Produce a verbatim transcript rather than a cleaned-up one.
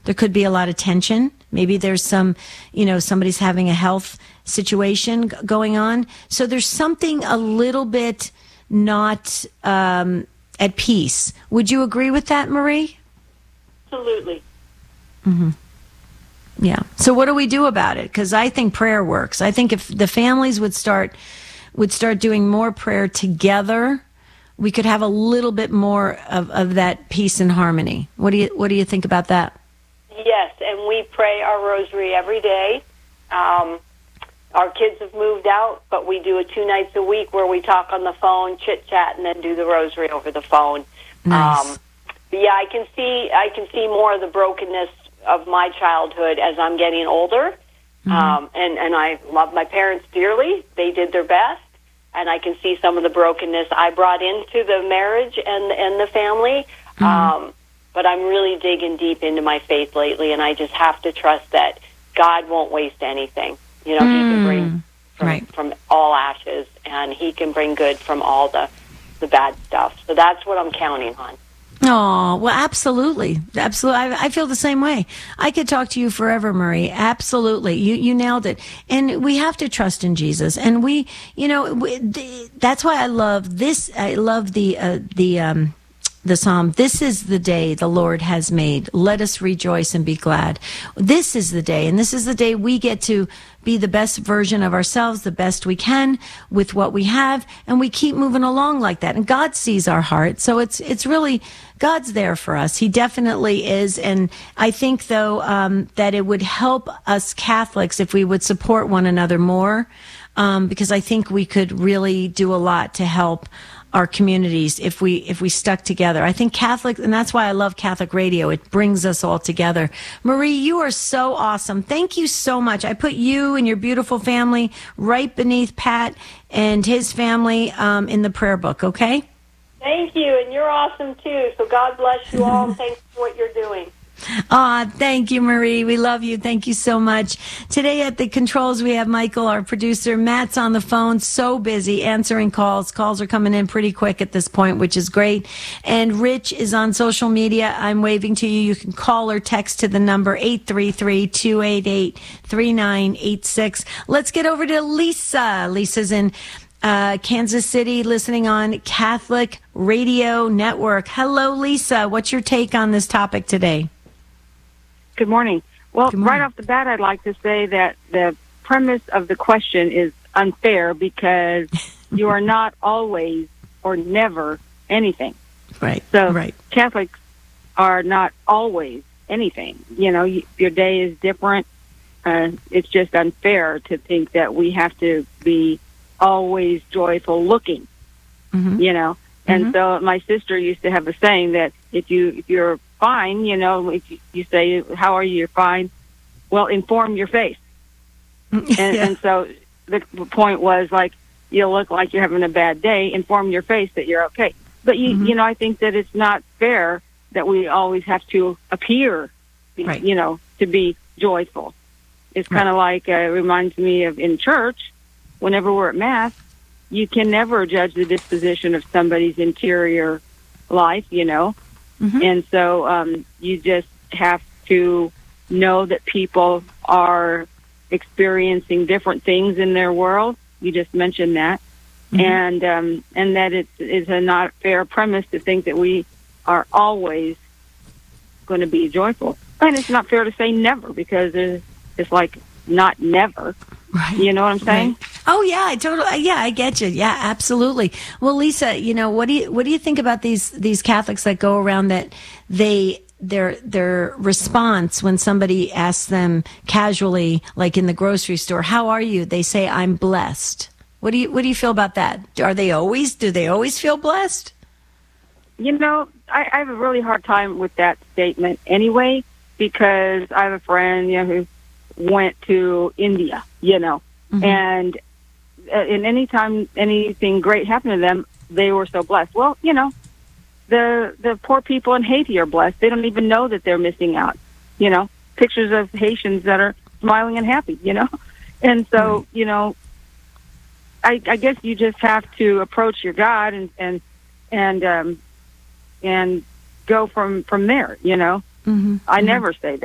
There could be a lot of tension. Maybe there's some, you know, somebody's having a health situation g- going on. So there's something a little bit not um, at peace. Would you agree with that, Marie? Absolutely. Mm-hmm. Yeah. So what do we do about it? Because I think prayer works. I think if the families would start would start doing more prayer together, we could have a little bit more of, of that peace and harmony. What do you What do you think about that? Yes, and we pray our rosary every day. Um, our kids have moved out, but we do it two nights a week where we talk on the phone, chit chat, and then do the rosary over the phone. Nice. Um, but yeah, I can see I can see more of the brokenness of my childhood as I'm getting older. Mm-hmm. Um, and, and I love my parents dearly. They did their best. And I can see some of the brokenness I brought into the marriage and, and the family. Mm-hmm. Um, but I'm really digging deep into my faith lately, and I just have to trust that God won't waste anything. You know, mm. He can bring from, right. from all ashes, and He can bring good from all the, the bad stuff. So that's what I'm counting on. Oh, well, absolutely. Absolutely. I, I feel the same way. I could talk to you forever, Marie. Absolutely. You, you nailed it. And we have to trust in Jesus. And we, you know, we, the, that's why I love this. I love the, uh, the, um, the Psalm. This is the day the Lord has made. Let us rejoice and be glad. This is the day. And this is the day we get to be the best version of ourselves, the best we can with what we have. And we keep moving along like that. And God sees our heart. So it's, it's really, God's there for us. He definitely is. And I think, though, um, that it would help us Catholics if we would support one another more, um, because I think we could really do a lot to help our communities if we if we stuck together. I think Catholic, and that's why I love Catholic radio. It brings us all together. Marie, you are so awesome. Thank you so much. I put you and your beautiful family right beneath Pat and his family um, in the prayer book, okay? Thank you, and you're awesome too. So God bless you all, and thanks for what you're doing. Ah, thank you, Marie. We love you. Thank you so much. Today at the controls, we have Michael, our producer. Matt's on the phone, so busy answering calls. Calls are coming in pretty quick at this point, which is great. And Rich is on social media. I'm waving to you. You can call or text to the number eight three three, two eight eight, three nine eight six. Let's get over to Lisa. Lisa's in uh, Kansas City, listening on Catholic Radio Network. Hello, Lisa. What's your take on this topic today? Good morning. Well, Good morning. Right off the bat, I'd like to say that the premise of the question is unfair because you are not always or never anything. Right. So right. Catholics are not always anything. You know, you, your day is different. Uh, it's just unfair to think that we have to be always joyful looking, Mm-hmm. you know. And Mhm. so my sister used to have a saying that if you if you're fine, you know, if you, you say, how are you, you're fine, well, inform your face. And, Yeah. and so the point was, like, you look like you're having a bad day, inform your face that you're okay. But, you, Mhm. you know, I think that it's not fair that we always have to appear, Right. you know, to be joyful. It's Right. kind of like, uh, reminds me of in church, whenever we're at Mass, you can never judge the disposition of somebody's interior life, you know. Mhm. And so um, you just have to know that people are experiencing different things in their world. You just mentioned that. Mhm. And um, and that it is a not fair premise to think that we are always going to be joyful. And it's not fair to say never, because it's, it's like not never. Right. You know what I'm saying? Right. Oh yeah, I totally. Yeah, I get you. Yeah, absolutely. Well, Lisa, you know, what do you what do you think about these these Catholics that go around that they their their response when somebody asks them casually, like in the grocery store, "How are you?" They say, "I'm blessed." What do you what do you feel about that? Are they always do they always feel blessed? You know, I, I have a really hard time with that statement anyway, because I have a friend, you know, who went to India, you know, Mm-hmm. and uh, and anytime anything great happened to them, they were so blessed. Well, you know, the the poor people in Haiti are blessed. They don't even know that they're missing out. You know, pictures of Haitians that are smiling and happy, you know, and so Mm-hmm. you know, I, I guess you just have to approach your God and and and um, and go from from there. You know, Mm-hmm. I Mm-hmm. never say that.